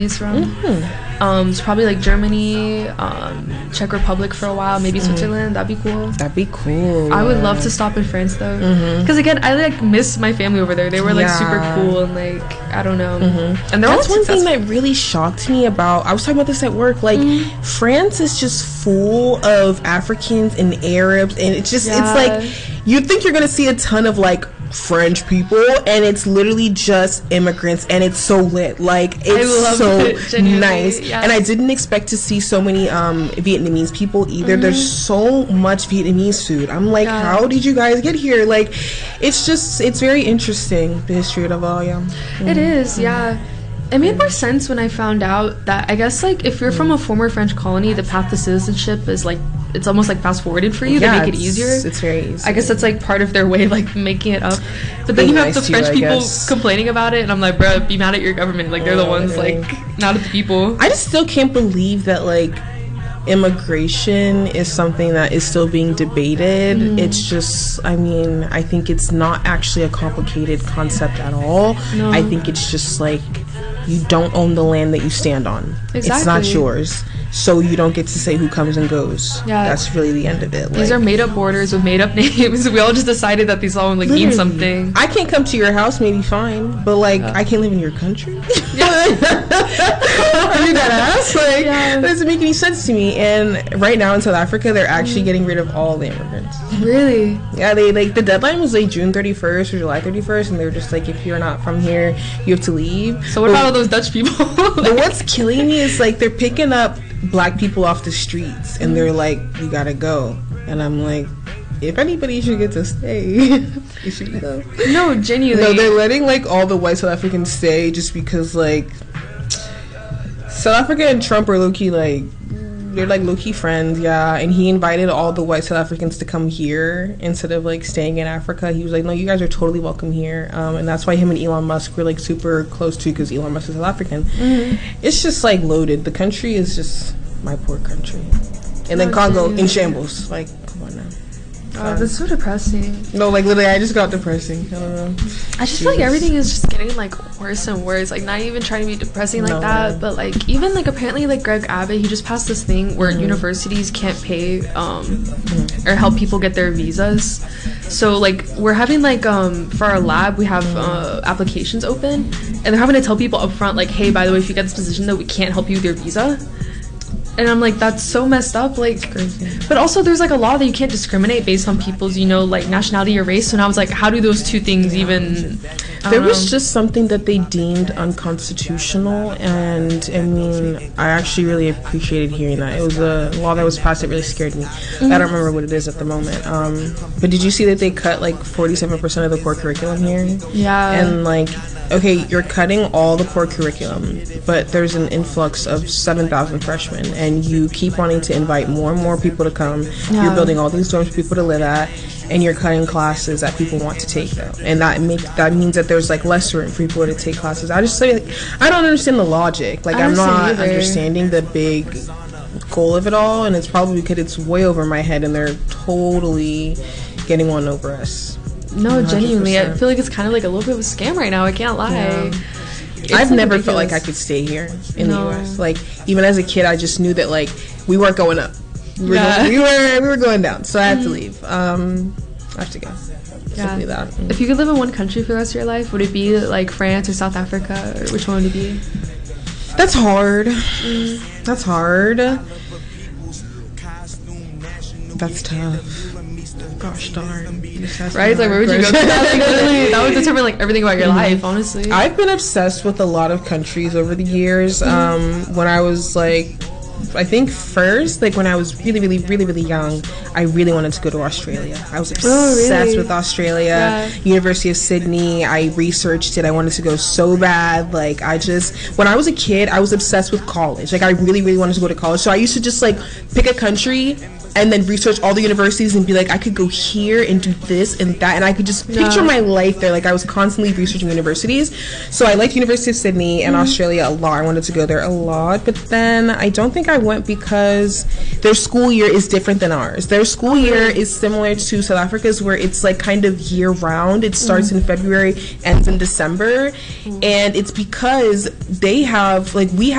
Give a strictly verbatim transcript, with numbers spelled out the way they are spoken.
he's from. Mm-hmm. Um, it's probably like Germany, um, Czech Republic for a while, maybe mm-hmm. Switzerland. That'd be cool. That'd be cool. I would love to stop in France though, because mm-hmm. again, I like miss my family over there. They were like yeah. super cool and like I don't know. Mm-hmm. And they're that's all one thing that really shocked me about. I was talking about this at work. Like mm-hmm. France is just full of Africans and Arabs, and it's just yeah. it's like you think you're gonna see a ton of like French people, and it's literally just immigrants, and it's so lit. Like it's so it, nice. Yes. And I didn't expect to see so many um Vietnamese people either. Mm-hmm. There's so much Vietnamese food. I'm like, yeah. how did you guys get here? Like, it's just it's very interesting, the history of Laval. Mm-hmm. It is, yeah. It made more sense when I found out that I guess like if you're from a former French colony, the path to citizenship is like it's almost like fast forwarded for you. Yeah, they make it easier. It's very easy. I guess that's like part of their way of like making it up. But then you have the French people complaining about it, and I'm like, bro, be mad at your government. Like they're the ones like not at the people. I just still can't believe that like immigration is something that is still being debated. Mm. It's just, I mean, I think it's not actually a complicated concept at all. No. I think it's just like you don't own the land that you stand on. Exactly. It's not yours. So you don't get to say who comes and goes. Yeah. That's really the end of it. These like, are made-up borders with made-up names. We all just decided that these all like mean something. I can't come to your house, maybe fine, but like yeah. I can't live in your country. Yeah. I mean, that ass. Like, yeah. That doesn't make any sense to me. And right now in South Africa, they're actually mm. getting rid of all the immigrants. Really? Yeah. They like the deadline was like June thirty-first or July thirty-first, and they were just like, if you're not from here, you have to leave. So what but, about all those Dutch people? Like, but what's killing me is like they're picking up black people off the streets and they're like, you gotta go, and I'm like, if anybody should get to stay, it should be them. No, genuinely. No, they're letting like all the white South Africans stay just because like South Africa and Trump are low-key like they're like low-key friends, yeah, and he invited all the white South Africans to come here instead of like staying in Africa. He was like, no, you guys are totally welcome here, um, and that's why him and Elon Musk were like super close too, because Elon Musk is South African. Mm-hmm. It's just like loaded. The country is just my poor country, and then oh, Congo geez. in shambles. Like, come on now. Oh, that's so depressing. No, like literally, I just got depressing. I don't know. I just feel like everything is just getting like worse and worse. Like, not even trying to be depressing like no, that, but like even like apparently like Greg Abbott, he just passed this thing where mm-hmm. universities can't pay um mm-hmm. or help people get their visas. So like we're having like um for our lab we have uh, applications open, and they're having to tell people up front like, hey, by the way, if you get this position though, we can't help you with your visa. And I'm like, that's so messed up. Like, but also there's like a law that you can't discriminate based on people's, you know, like nationality or race. So now I was like, how do those two things yeah. even? There was know. just something that they deemed unconstitutional, and I mean, I actually really appreciated hearing that. It was a law that was passed that really scared me. Mm-hmm. I don't remember what it is at the moment. Um, but did you see that they cut like forty-seven percent of the core curriculum here? Yeah. And like, okay, you're cutting all the core curriculum, but there's an influx of seven thousand freshmen, and you keep wanting to invite more and more people to come. Yeah. You're building all these dorms for people to live at, and you're cutting classes that people want to take though, and that make that means that there's like less room for people to take classes. I just say, like, I don't understand the logic. Like, I'm not understanding the big goal of it all, and it's probably because it's way over my head, and they're totally getting one over us. No, one hundred percent. Genuinely, I feel like it's kind of like a little bit of a scam right now. I can't lie. Yeah. I've like never ridiculous. felt like I could stay here in no. the U S. Like, even as a kid, I just knew that like we weren't going up. We were, yeah. going, we were we were going down. So I had to leave. Um, I have to go. Yeah. Simply that. If you could live in one country for the rest of your life, would it be like France or South Africa, or which one would it be? That's hard. Mm. That's hard. That's tough. Gosh darn. Right? Like, where would you go? That, like, literally, that would determine like everything about your mm-hmm. life, honestly. I've been obsessed with a lot of countries over the years. Um, when I was like, I think first, like when I was really, really, really, really young, I really wanted to go to Australia. I was obsessed oh, really? with Australia. Yeah. University of Sydney. I researched it. I wanted to go so bad. Like, I just, when I was a kid, I was obsessed with college. Like, I really, really wanted to go to college. So I used to just like pick a country and then research all the universities and be like, I could go here and do this and that, and I could just picture yeah. my life there. Like I was constantly researching universities. So I liked University of Sydney and mm-hmm. Australia a lot. I wanted to go there a lot, but then I don't think I went because their school year is different than ours. Their school year is similar to South Africa's, where it's like kind of year round. It starts mm-hmm. in February, ends in December, mm-hmm. and it's because they have like we have